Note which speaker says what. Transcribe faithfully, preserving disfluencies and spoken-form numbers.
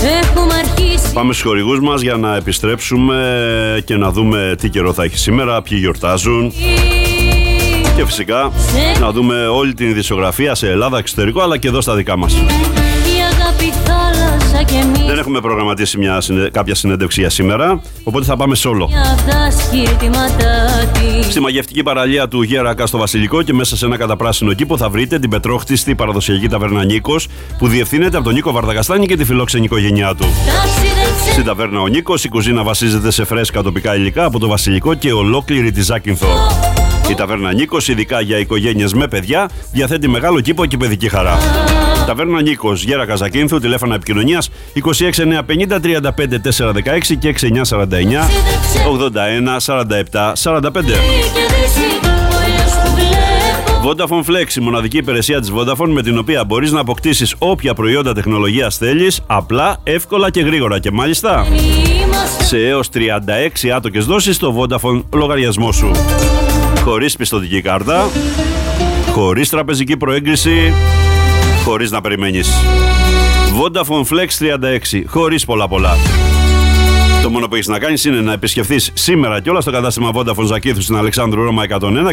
Speaker 1: Πάμε στους χορηγούς μας για να επιστρέψουμε και να δούμε τι καιρό θα έχει σήμερα, ποιοι γιορτάζουν. Και φυσικά να δούμε όλη την ειδησιογραφία σε Ελλάδα, εξωτερικό, αλλά και εδώ στα δικά μας. Δεν έχουμε προγραμματίσει μια, κάποια συνέντευξη για σήμερα, οπότε θα πάμε solo. Στη μαγευτική παραλία του Γέρακα στο Βασιλικό και μέσα σε ένα καταπράσινο κήπο θα βρείτε την πετρόχτιστη παραδοσιακή ταβέρνα Νίκος, που διευθύνεται από τον Νίκο Βαρδαγαστάνη και τη φιλόξενη οικογένειά του. Στην ταβέρνα ο Νίκος η κουζίνα βασίζεται σε φρέσκα τοπικά υλικά από το Βασιλικό και ολόκληρη τη Ζάκυνθο. Η ταβέρνα Νίκος, ειδικά για οικογένειες με παιδιά, διαθέτει μεγάλο κήπο και παιδική χαρά. Ταβέρνα Νίκος, Γέρακα Ζακύνθου, τηλέφωνα επικοινωνίας είκοσι έξι εννιακόσια πενήντα τριάντα πέντε τετρακόσια δεκαέξι και εξήντα εννιά σαράντα εννιά ογδόντα ένα σαράντα επτά σαράντα πέντε. Vodafone Flex, η μοναδική υπηρεσία της Vodafone με την οποία μπορείς να αποκτήσεις όποια προϊόντα τεχνολογίας θέλεις, απλά, εύκολα και γρήγορα, και μάλιστα σε έως τριάντα έξι άτοκες δόσεις στο Vodafone λογαριασμό σου. Χωρίς πιστωτική κάρτα, χωρίς τραπεζική προέγκριση, χωρίς να περιμένεις. Vodafone Flex τριάντα έξι, χωρίς πολλά πολλά. Το μόνο που έχεις να κάνεις είναι να επισκεφθείς σήμερα κιόλας το κατάστημα Vodafone Ζακύνθου στην Αλεξάνδρου Ρώμα εκατόν ένα